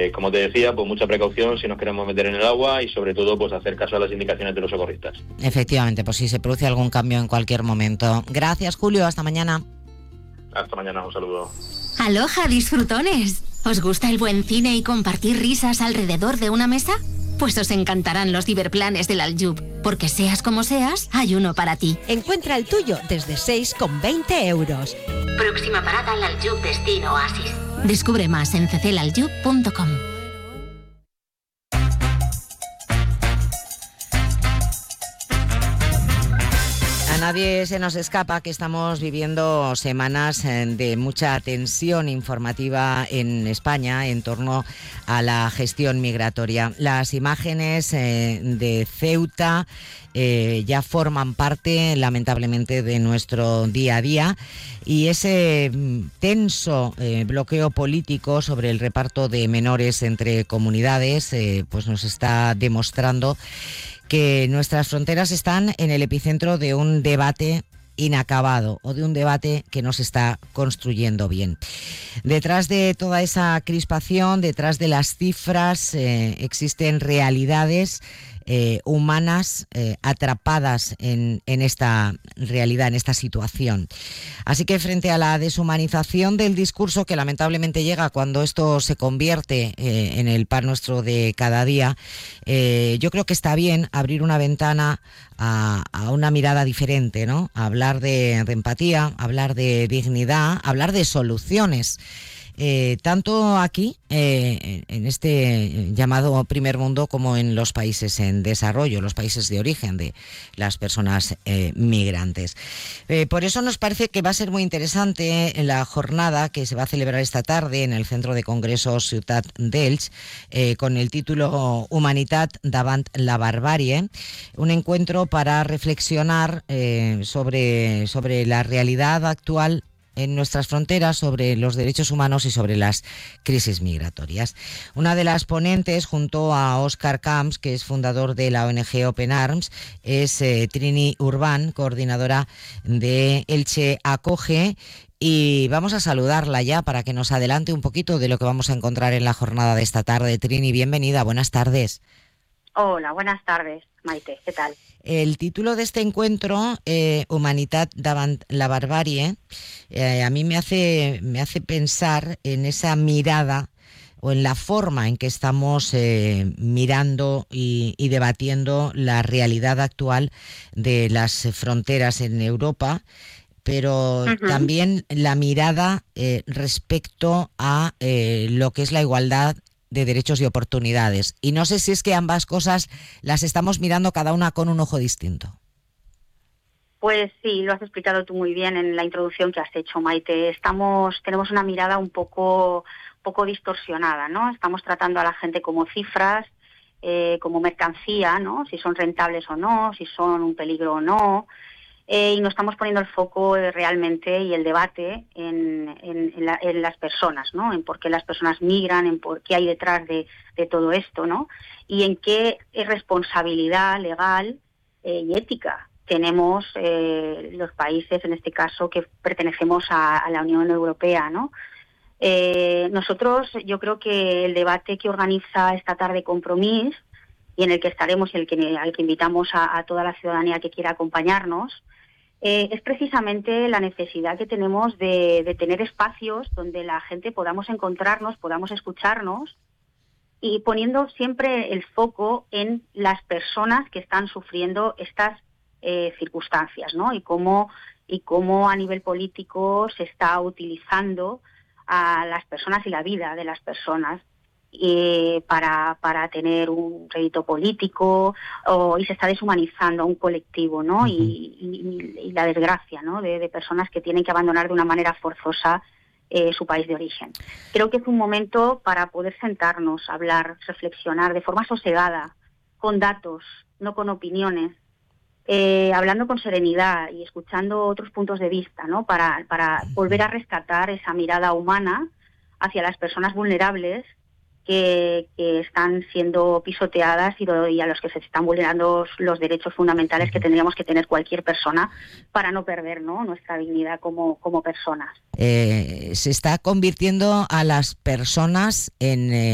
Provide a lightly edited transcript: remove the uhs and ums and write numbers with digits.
como te decía, pues mucha precaución si nos queremos meter en el agua y sobre todo pues hacer caso a las indicaciones de los socorristas. Efectivamente, pues si se produce algún cambio en cualquier momento. Gracias, Julio, hasta mañana. Hasta mañana, un saludo. Aloha, disfrutones. ¿Os gusta el buen cine y compartir risas alrededor de una mesa? Pues os encantarán los ciberplanes del Aljub, porque seas como seas, hay uno para ti. Encuentra el tuyo desde 6,20 €. Próxima parada al Aljub Destino Oasis. Descubre más en cclaljub.com. A nadie se nos escapa que estamos viviendo semanas de mucha tensión informativa en España en torno a la gestión migratoria. Las imágenes de Ceuta ya forman parte, lamentablemente, de nuestro día a día, y ese tenso bloqueo político sobre el reparto de menores entre comunidades pues nos está demostrando que nuestras fronteras están en el epicentro de un debate inacabado o de un debate que no se está construyendo bien. Detrás de toda esa crispación, detrás de las cifras, existen realidades humanas atrapadas en esta realidad, en esta situación. Así que frente a la deshumanización del discurso que lamentablemente llega cuando esto se convierte en el pan nuestro de cada día, yo creo que está bien abrir una ventana a una mirada diferente, ¿no? A hablar de empatía, hablar de dignidad, hablar de soluciones. Tanto aquí, en este llamado primer mundo, como en los países en desarrollo, los países de origen de las personas migrantes. Por eso nos parece que va a ser muy interesante la jornada que se va a celebrar esta tarde en el Centro de Congresos Ciutat d'Elx, con el título Humanitat davant la barbàrie, un encuentro para reflexionar sobre la realidad actual en nuestras fronteras, sobre los derechos humanos y sobre las crisis migratorias. Una de las ponentes, junto a Óscar Camps, que es fundador de la ONG Open Arms, es Trini Urbán, coordinadora de Elche Acoge, y vamos a saludarla ya para que nos adelante un poquito de lo que vamos a encontrar en la jornada de esta tarde. Trini, bienvenida, buenas tardes. Hola, buenas tardes, Maite, ¿qué tal? El título de este encuentro, Humanitat davant la barbàrie, a mí me hace pensar en esa mirada o en la forma en que estamos mirando y debatiendo la realidad actual de las fronteras en Europa, pero también la mirada respecto a lo que es la igualdad de derechos y oportunidades. Y no sé si es que ambas cosas las estamos mirando cada una con un ojo distinto. Pues sí, lo has explicado tú muy bien en la introducción que has hecho, Maite. Tenemos una mirada un poco distorsionada, ¿no? Estamos tratando a la gente como cifras, como mercancía, ¿no? Si son rentables o no, si son un peligro o no. Y no estamos poniendo el foco realmente y el debate en las personas, ¿no? En por qué las personas migran, en por qué hay detrás de todo esto, ¿no? Y en qué responsabilidad legal y ética tenemos los países, en este caso, que pertenecemos a la Unión Europea, ¿no? Nosotros, yo creo que el debate que organiza esta tarde Compromís, y en el que estaremos y al que invitamos a toda la ciudadanía que quiera acompañarnos, es precisamente la necesidad que tenemos de tener espacios donde la gente podamos encontrarnos, podamos escucharnos, y poniendo siempre el foco en las personas que están sufriendo estas circunstancias, ¿no? Y cómo a nivel político se está utilizando a las personas y la vida de las personas para tener un rédito político, y se está deshumanizando a un colectivo, ¿no? Uh-huh. Y la desgracia, ¿no? de personas que tienen que abandonar de una manera forzosa su país de origen. Creo que es un momento para poder sentarnos, hablar, reflexionar de forma sosegada, con datos, no con opiniones, hablando con serenidad y escuchando otros puntos de vista, ¿no? Para volver a rescatar esa mirada humana hacia las personas vulnerables que están siendo pisoteadas y a los que se están vulnerando los derechos fundamentales que tendríamos que tener cualquier persona para no perder, ¿no? Nuestra dignidad como personas. Se está convirtiendo a las personas en